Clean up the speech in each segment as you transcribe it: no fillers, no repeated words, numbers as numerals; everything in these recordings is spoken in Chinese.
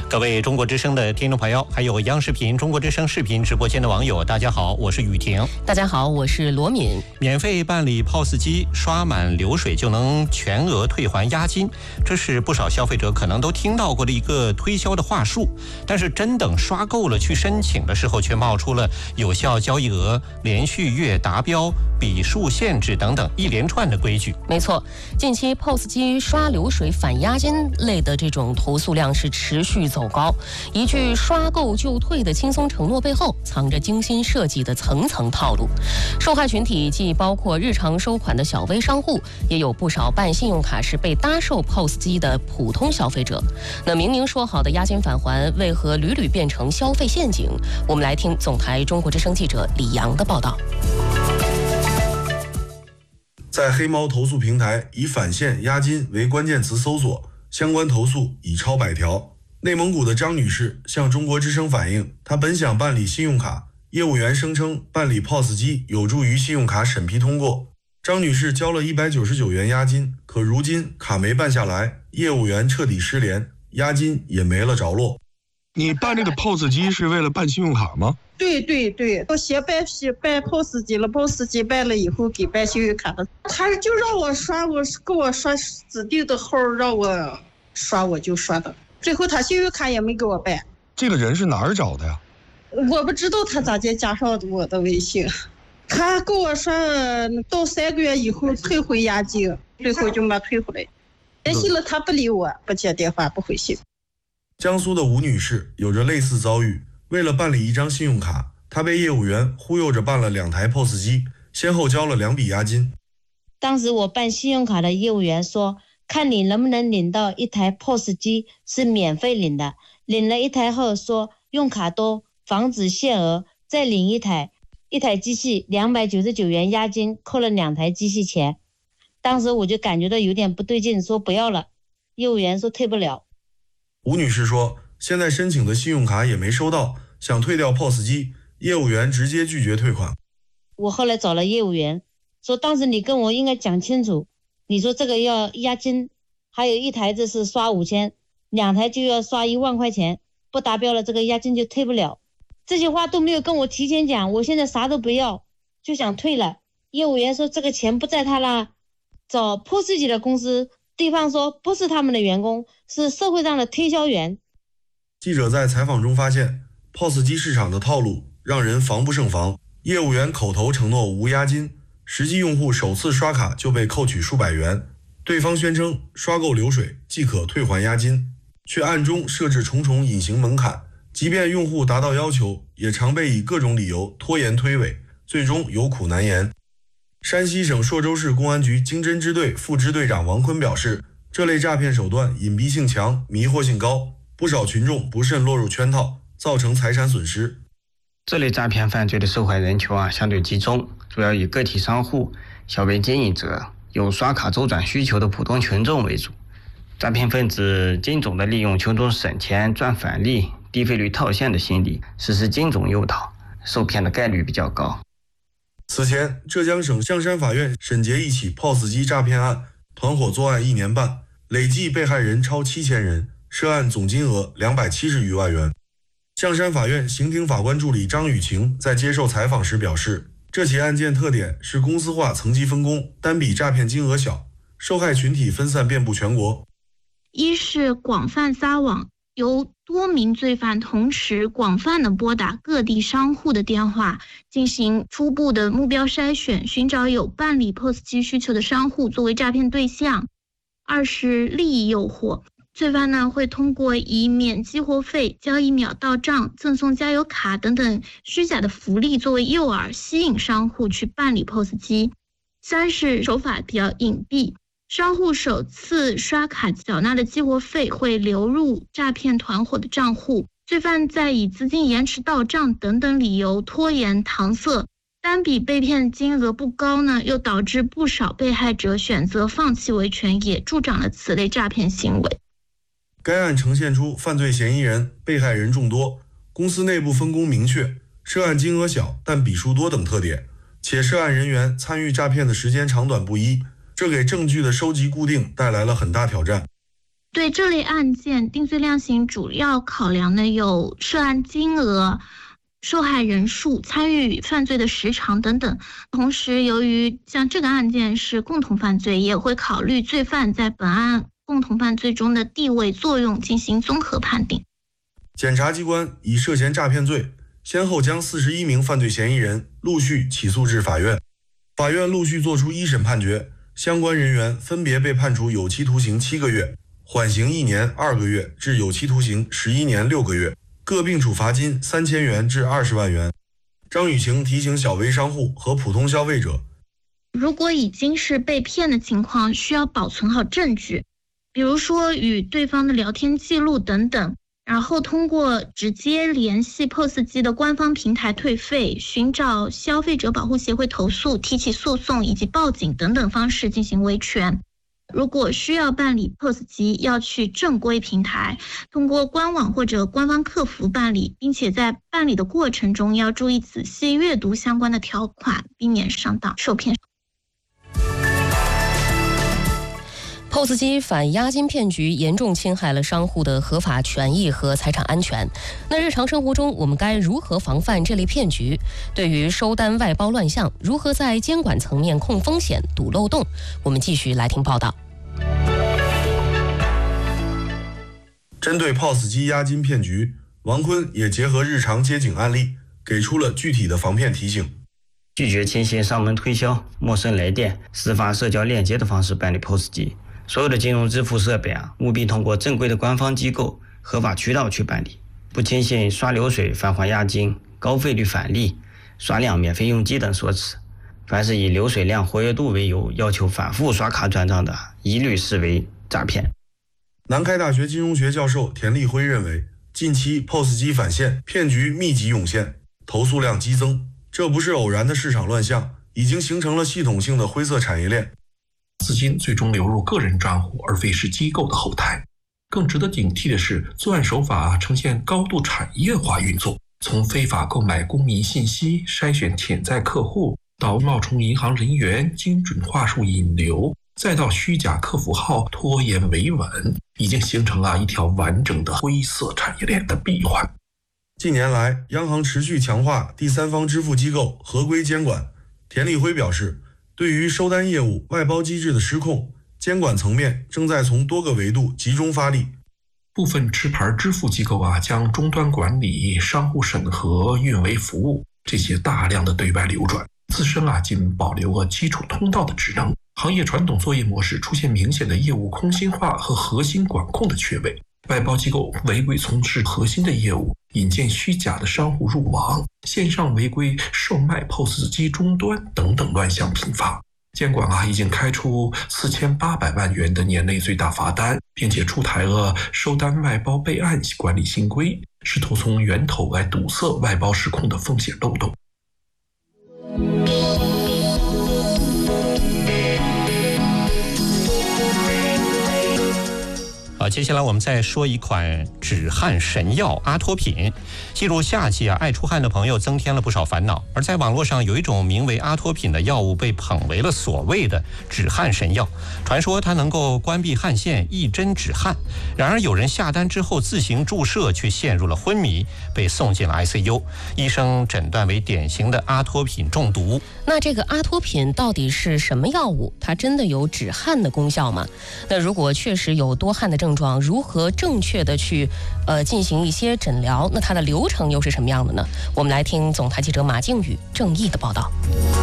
各位中国之声的听众朋友，还有央视频、中国之声视频直播间的网友，大家好，我是雨婷。 大家好，我是罗敏。 免费办理 POS 机，刷满流水就能全额退还押金，这是不少消费者可能都听到过的一个推销的话术。但是真等刷够了去申请的时候，却冒出了有效交易额、连续月达标、笔数限制等等一连串的规矩。 没错，近期 POS 机刷流水返押金类的这种投诉量是持续走高，一句刷够就退的轻松承诺背后，藏着精心设计的层层套路。受害群体既包括日常收款的小微商户，也有不少办信用卡时被搭售 POS 机的普通消费者。那明明说好的押金返还，为何屡屡变成消费陷阱？我们来听总台中国之声记者李阳的报道。 在黑猫投诉平台以返现押金为关键词搜索，相关投诉已超100条。内蒙古的张女士向中国之声反映，她本想办理信用卡，业务员声称办理 POS 机有助于信用卡审批通过。张女士交了199元押金，可如今卡没办下来，业务员彻底失联，押金也没了着落。 你办这个 POS 机是为了办信用卡吗？ 对，我先办 POS 机了，POS 机办了以后给办信用卡的，他就让我刷，给我刷指定的号让我刷，我就刷的。最后他信用卡也没给我办。 这个人是哪儿找的呀？ 我不知道他咋就加上我的微信。他给我说到3个月以后退回押金，最后就没退回来。联系了他不理我，不接电话，不回信。 江苏的吴女士有着类似遭遇，为了办理一张信用卡，她被业务员忽悠着办了2台 POS 机，先后交了2笔押金。 当时我办信用卡的业务员说，看你能不能领到1台 POS 机是免费领的，领了1台后说用卡多，防止限额，再领1台机器299元押金，扣了2台机器钱。当时我就感觉到有点不对劲，说不要了，业务员说退不了。 吴女士说，现在申请的信用卡也没收到，想退掉 POS 机，业务员直接拒绝退款。 我后来找了业务员，说当时你跟我应该讲清楚，你说这个要押金，还有1台子是刷5000，2台就要刷1万块钱，不达标了这个押金就退不了。这些话都没有跟我提前讲，我现在啥都不要，就想退了。业务员说这个钱不在他啦，找 POS 机的公司，对方说不是他们的员工，是社会上的推销员。 记者在采访中发现， POS 机市场的套路让人防不胜防。业务员口头承诺无押金，实际用户首次刷卡就被扣取数百元，对方宣称刷够流水即可退还押金，却暗中设置重重隐形门槛，即便用户达到要求，也常被以各种理由拖延推诿，最终有苦难言。山西省朔州市公安局经侦支队副支队长王坤表示，这类诈骗手段隐蔽性强，迷惑性高，不少群众不慎落入圈套，造成财产损失。 这类诈骗犯罪的受害人群相对集中，主要以个体商户、小微经营者、有刷卡周转需求的普通群众为主。诈骗分子精准地利用群众省钱赚返利、低费率套现的心理，实施精准诱导，受骗的概率比较高。 此前，浙江省象山法院审结一起 POS 机诈骗案，团伙作案1年半，累计被害人超7000人，涉案总金额270余万元。象山法院刑庭法官助理张雨晴在接受采访时表示，这起案件特点是公司化层级分工，单笔诈骗金额小，受害群体分散遍布全国。 一是广泛撒网，由多名罪犯同时广泛的拨打各地商户的电话，进行初步的目标筛选，寻找有办理 POS 机需求的商户作为诈骗对象。二是利益诱惑，罪犯呢会通过以免激活费、交易秒到账、赠送加油卡等等虚假的福利作为诱饵，吸引商户去办理 POS 机。三是手法比较隐蔽，商户首次刷卡缴纳的激活费会流入诈骗团伙的账户，罪犯在以资金延迟到账等等理由拖延搪塞，单笔被骗金额不高呢，又导致不少被害者选择放弃维权，也助长了此类诈骗行为。 该案呈现出犯罪嫌疑人、被害人众多，公司内部分工明确，涉案金额小但笔数多等特点，且涉案人员参与诈骗的时间长短不一，这给证据的收集固定带来了很大挑战。 对这类案件，定罪量刑主要考量的有涉案金额、受害人数、参与犯罪的时长等等。同时，由于像这个案件是共同犯罪，也会考虑罪犯在本案共同犯罪中的地位作用进行综合判定。 检察机关以涉嫌诈骗罪，先后将41名犯罪嫌疑人陆续起诉至法院，法院陆续作出一审判决，相关人员分别被判处有期徒刑7个月、缓刑1年2个月至有期徒刑11年6个月，各并处罚金3000元至20万元。张雨晴提醒小微商户和普通消费者， 如果已经是被骗的情况，需要保存好证据，比如说与对方的聊天记录等等，然后通过直接联系 POS 机的官方平台退费、寻找消费者保护协会投诉、提起诉讼以及报警等等方式进行维权。如果需要办理 POS 机，要去正规平台，通过官网或者官方客服办理，并且在办理的过程中要注意仔细阅读相关的条款，避免上当受骗。 POS 机反押金骗局严重侵害了商户的合法权益和财产安全。那日常生活中，我们该如何防范这类骗局？对于收单外包乱象，如何在监管层面控风险、堵漏洞？我们继续来听报道。 针对 POS 机押金骗局，王坤也结合日常接警案例，给出了具体的防骗提醒。 拒绝轻信上门推销、陌生来电、私发社交链接的方式办理 POS 机。所有的金融支付设备务必通过正规的官方机构、合法渠道去办理，不轻信刷流水返还押金、高费率返利、刷量免费用机等说辞。凡是以流水量活跃度为由要求反复刷卡转账的，一律视为诈骗。 南开大学金融学教授田立辉认为，近期 POS 机返现骗局密集涌现，投诉量激增，这不是偶然的市场乱象，已经形成了系统性的灰色产业链。 资金最终流入个人账户，而非是机构的后台。更值得警惕的是，作案手法呈现高度产业化运作，从非法购买公民信息、筛选潜在客户，到冒充银行人员、精准话术引流，再到虚假客服号拖延维稳，已经形成了一条完整的灰色产业链的闭环。 近年来，央行持续强化第三方支付机构合规监管。田立辉表示，对于收单业务外包机制的失控，监管层面正在从多个维度集中发力。 部分持牌支付机构将终端管理、商户审核、运维服务这些大量的对外流转，自身仅保留了基础通道的职能。行业传统作业模式出现明显的业务空心化和核心管控的缺位。外包机构违规从事核心的业务，引荐虚假的商户入网，线上违规售卖 POS 机终端等等乱象频发。监管已经开出4800万元的年内最大罚单，并且出台了收单外包备案管理新规，试图从源头来堵塞外包失控的风险漏洞。 接下来我们再说一款止汗神药阿托品。进入夏季爱出汗的朋友增添了不少烦恼，而在网络上有一种名为阿托品的药物被捧为了所谓的止汗神药，传说它能够关闭汗腺，一针止汗。然而有人下单之后自行注射，却陷入了昏迷，被送进了 ICU， 医生诊断为典型的阿托品中毒。 那这个阿托品到底是什么药物？它真的有止汗的功效吗？那如果确实有多汗的症状，如何正确的去进行一些诊疗？那它的流程又是什么样的呢？我们来听总台记者马靖宇、郑毅的报道。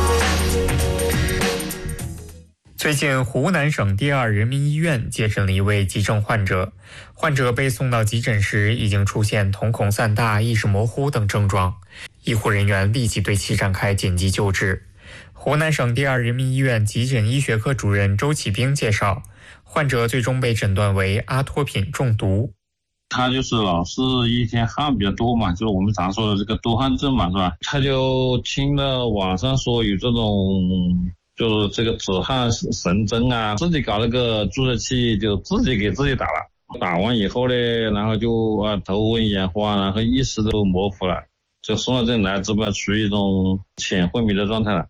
最近，湖南省第二人民医院接诊了一位急症患者。患者被送到急诊时，已经出现瞳孔散大、意识模糊等症状，医护人员立即对其展开紧急救治。湖南省第二人民医院急诊医学科主任周启兵介绍，患者最终被诊断为阿托品中毒。 他就是老是一天汗比较多嘛，就是我们常说的这个多汗症嘛，是吧？他就听了网上说有这种就是这个止汗神针自己搞了个注射器，就自己给自己打了。打完以后呢，然后就头昏眼花，然后意识都模糊了，就送到这里来之后处于一种浅昏迷的状态了。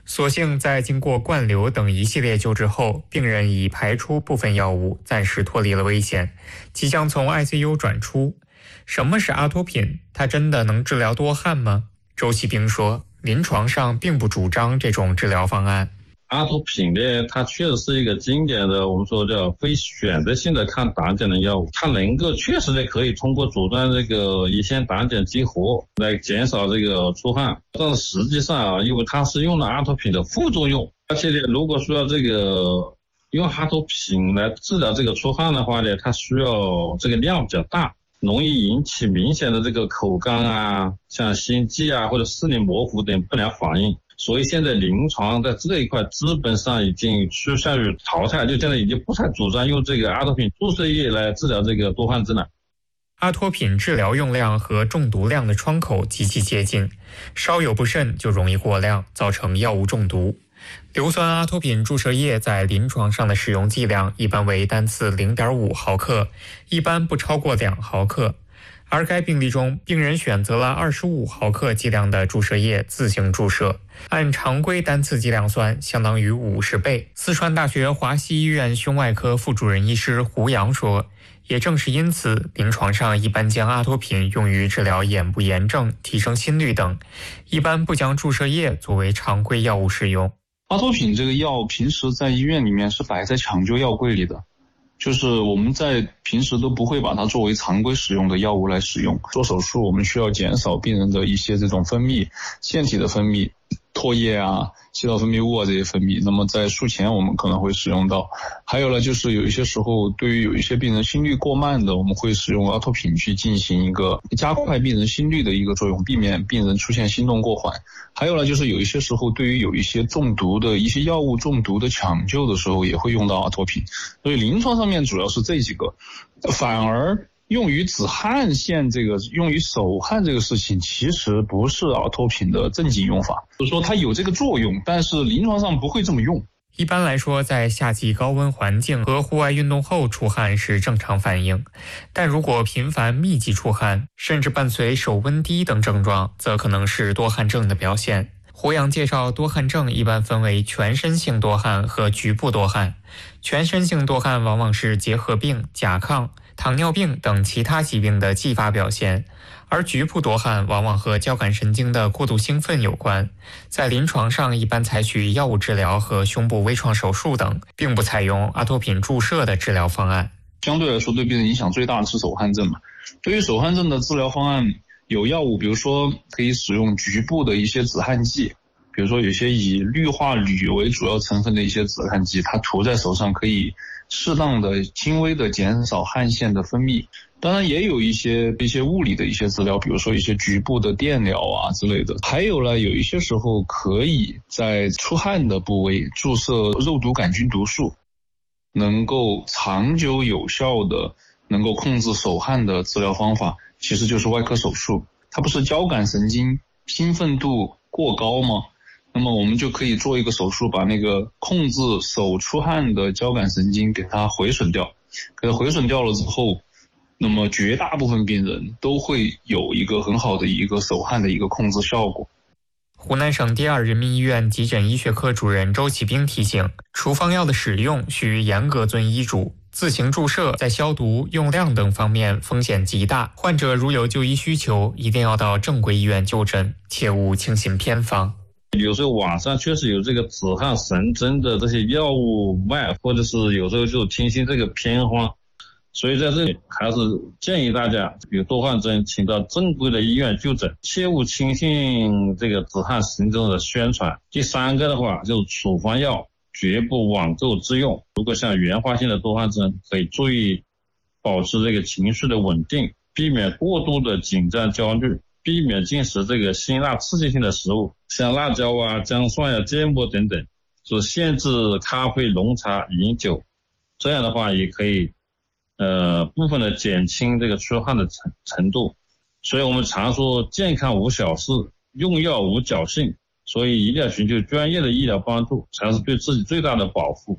所幸在经过灌流等一系列救治后，病人已排出部分药物，暂时脱离了危险，即将从 ICU 转出。什么是阿托品？它真的能治疗多汗吗？周启兵说，临床上并不主张这种治疗方案。 阿托品呢，它确实是一个经典的我们说叫非选择性的抗胆碱的药物，它能够确实的可以通过阻断这个乙酰胆碱激活来减少这个出汗，但是实际上因为它是用了阿托品的副作用，而且呢，如果说这个用阿托品来治疗这个出汗的话呢，它需要这个量比较大，容易引起明显的这个口干啊，像心悸啊或者视力模糊等不良反应。所以现在临床在这一块基本上已经趋向于淘汰，就现在已经不太主张用这个阿托品注射液来治疗这个多汗症了。 阿托品治疗用量和中毒量的窗口极其接近，稍有不慎就容易过量，造成药物中毒。硫酸阿托品注射液在临床上的使用剂量一般为单次 0.5 毫克，一般不超过2毫克。而该病例中，病人选择了25毫克剂量的注射液自行注射，按常规单次剂量算，相当于50倍。四川大学华西医院胸外科副主任医师胡杨说，也正是因此，临床上一般将阿托品用于治疗眼部炎症、提升心率等，一般不将注射液作为常规药物使用。 阿托品这个药平时在医院里面是摆在抢救药柜里的，就是我们在平时都不会把它作为常规使用的药物来使用。做手术我们需要减少病人的一些这种分泌，腺体的分泌，唾液啊、气道分泌物啊这些分泌，那么在术前我们可能会使用到。还有呢，就是有一些时候对于有一些病人心率过慢的，我们会使用阿托品去进行一个加快病人心率的一个作用，避免病人出现心动过缓。还有呢，就是有一些时候对于有一些中毒的一些药物中毒的抢救的时候也会用到阿托品。所以临床上面主要是这几个，反而用于止汗腺这个，用于手汗这个事情，其实不是阿托品的正经用法。就是说它有这个作用，但是临床上不会这么用。 一般来说，在夏季高温环境和户外运动后出汗是正常反应，但如果频繁密集出汗，甚至伴随手温低等症状，则可能是多汗症的表现。胡杨介绍，多汗症一般分为全身性多汗和局部多汗。全身性多汗往往是结核病、甲亢、糖尿病等其他疾病的继发表现，而局部多汗往往和交感神经的过度兴奋有关。在临床上一般采取药物治疗和胸部微创手术等，并不采用阿托品注射的治疗方案。 相对来说，对病人影响最大的是手汗症嘛。对于手汗症的治疗方案，有药物，比如说可以使用局部的一些止汗剂，比如说有些以氯化铝为主要成分的一些止汗剂，它涂在手上可以适当的轻微的减少汗腺的分泌。当然也有一些物理的一些治疗，比如说一些局部的电疗啊之类的。还有呢，有一些时候可以在出汗的部位注射肉毒杆菌毒素，能够长久有效的能够控制手汗的治疗方法，其实就是外科手术。它不是交感神经兴奋度过高吗？那么我们就可以做一个手术，把那个控制手出汗的交感神经给它毁损掉。给它毁损掉了之后，那么绝大部分病人都会有一个很好的一个手汗的一个控制效果。 湖南省第二人民医院急诊医学科主任周启兵提醒，处方药的使用需严格遵医嘱，自行注射在消毒、用量等方面风险极大。患者如有就医需求，一定要到正规医院就诊，切勿轻信偏方。 有时候网上确实有这个止汗神针的这些药物卖，或者是有时候就听信这个偏方，所以在这里还是建议大家有多汗症请到正规的医院就诊，切勿轻信这个止汗神针的宣传。第三个的话就是处方药绝不网购自用，如果像原发性的多汗症，可以注意保持这个情绪的稳定，避免过度的紧张焦虑，避免进食这个辛辣刺激性的食物，像辣椒啊、姜蒜啊、芥末等等，就限制咖啡、浓茶、饮酒，这样的话也可以部分的减轻这个出汗的程度。所以我们常说健康无小事，用药无侥幸，所以一定要寻求专业的医疗帮助，才是对自己最大的保护。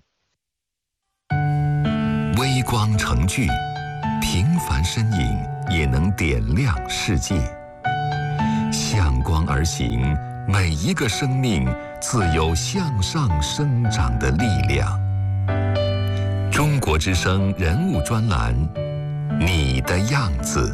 微光成炬，平凡身影也能点亮世界。向光而行， 每一个生命自有向上生长的力量。中国之声人物专栏，你的样子。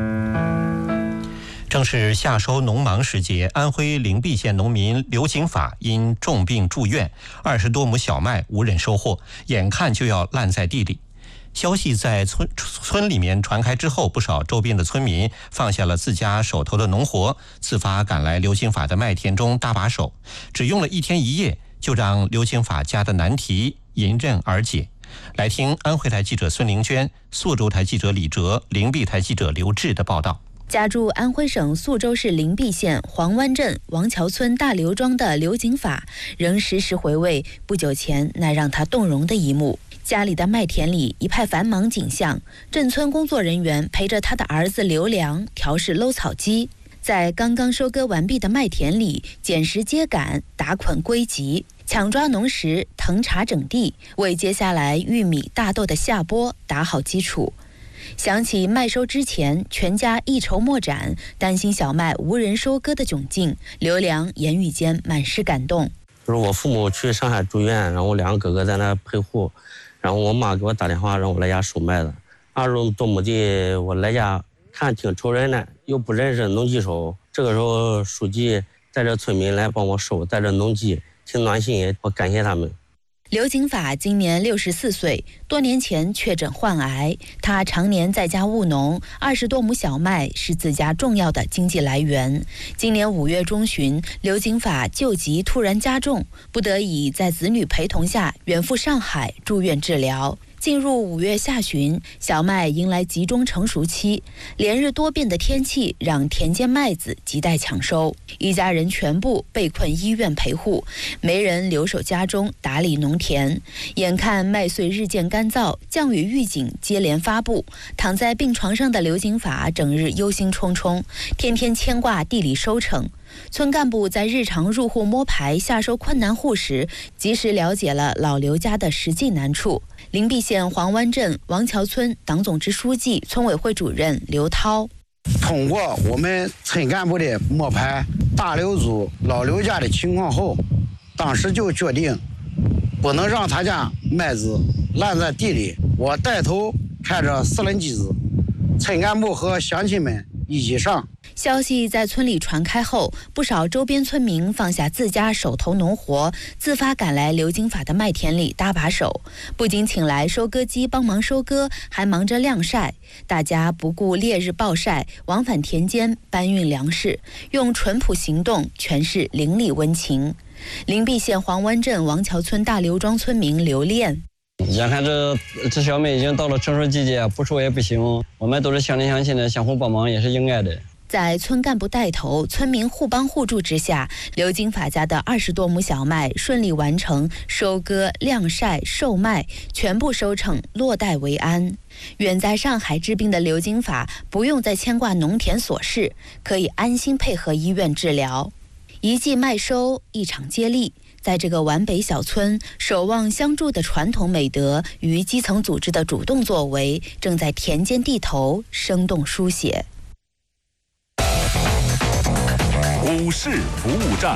正是夏收农忙时节，安徽灵璧县农民刘景法因重病住院，20多亩小麦无人收获，眼看就要烂在地里。消息在村里面传开之后，不少周边的村民放下了自家手头的农活，自发赶来刘景法的麦田中搭把手。只用了1天1夜，就让刘景法家的难题迎刃而解。来听安徽台记者孙玲娟、宿州台记者李哲、灵璧台记者刘志的报道。 家住安徽省宿州市灵璧县黄湾镇王桥村大刘庄的刘景法，仍时时回味不久前那让他动容的一幕。家里的麦田里一派繁忙景象，镇村工作人员陪着他的儿子刘良调试搂草机，在刚刚收割完毕的麦田里捡拾秸秆、打捆归集，抢抓农时、腾查整地，为接下来玉米、大豆的下播打好基础。想起麦收之前全家一筹莫展，担心小麦无人收割的窘境，刘良言语间满是感动。 就是我父母去上海住院，然后我2个哥哥在那陪护，然后我妈给我打电话让我来家收麦子。20多亩地，我来家看挺愁人的，又不认识农机手。这个时候书记带着村民来帮我收，带着农机，挺暖心，我感谢他们。 刘景法今年64岁，多年前确诊患癌。他常年在家务农，20多亩小麦是自家重要的经济来源。今年5月中旬，刘景法旧疾突然加重，不得已在子女陪同下远赴上海住院治疗。进入5月下旬，小麦迎来集中成熟期，连日多变的天气让田间麦子亟待抢收，一家人全部被困医院陪护，没人留守家中打理农田。眼看麦穗日渐干燥，降雨预警接连发布，躺在病床上的刘景法整日忧心忡忡，天天牵挂地里收成。村干部在日常入户摸排下收困难户时，及时了解了老刘家的实际难处。灵璧县黄湾镇王桥村党总支书记、村委会主任刘涛， 通过我们村干部的摸排大刘组老刘家的情况后，当时就决定不能让他家麦子烂在地里。我带头开着4轮机子，村干部和乡亲们一起上。 消息在村里传开后，不少周边村民放下自家手头农活，自发赶来刘景法的麦田里搭把手，不仅请来收割机帮忙收割，还忙着晾晒。大家不顾烈日暴晒，往返田间搬运粮食，用淳朴行动诠释邻里温情。灵璧县黄湾镇王桥村大刘庄村民刘炼， 眼看这小麦已经到了成熟季节，不收也不行，我们都是乡里乡亲的，相互帮忙也是应该的。 在村干部带头、村民互帮互助之下，刘景法家的20多亩小麦顺利完成收割、晾晒、售卖，全部收成，落袋为安。远在上海治病的刘景法不用再牵挂农田琐事，可以安心配合医院治疗。一季麦收，一场接力。在这个皖北小村，守望相助的传统美德与基层组织的主动作为，正在田间地头生动书写。 股市服务站。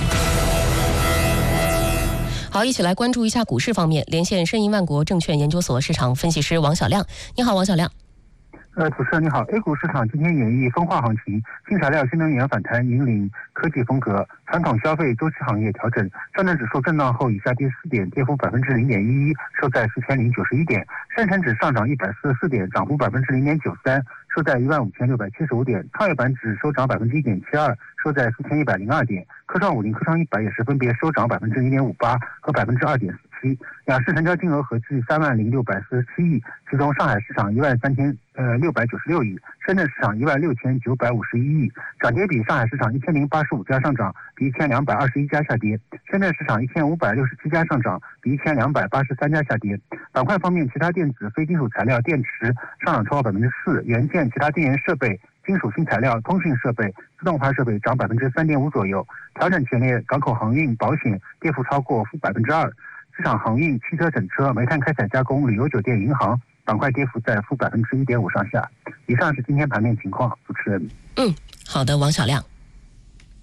好，一起来关注一下股市方面。连线申银万国证券研究所市场分析师王小亮。你好，王小亮。 主持人你好。A 股市场今天演绎分化行情，新材料、新能源反弹引领科技风格，传统消费周期行业调整。上证指数震荡后以下跌4点，跌幅0.11%，收在4091点。深成指上涨144点，涨幅0.93%，收在15675点。创业板指收涨1.72%，收在4102点。科创50、科创100也是分别收涨1.58%和2.47%。两市成交金额合计30647亿，其中上海市场13696亿，深圳市场16951亿。涨跌比：上海市场1085家上涨，比1221家下跌；深圳市场1567家上涨，比1283家下跌。板块方面，其他电子、非金属材料、电池上涨超过4%，元件、其他电源设备、金属新材料、通讯设备、自动化设备涨3.5%左右。调整前列港口航运、保险跌幅超过2%。市场航运、汽车整车、煤炭开采加工、旅游酒店、银行板块跌幅在1.5%上下。以上是今天盘面情况，主持人。 好的，王小亮。